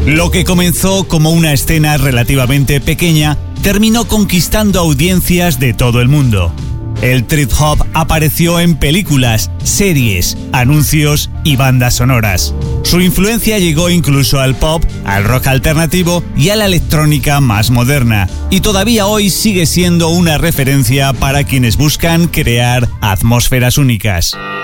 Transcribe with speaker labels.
Speaker 1: Lo que comenzó como una escena relativamente pequeña, terminó conquistando audiencias de todo el mundo. El trip hop apareció en películas, series, anuncios y bandas sonoras. Su influencia llegó incluso al pop, al rock alternativo y a la electrónica más moderna, y todavía hoy sigue siendo una referencia para quienes buscan crear atmósferas únicas.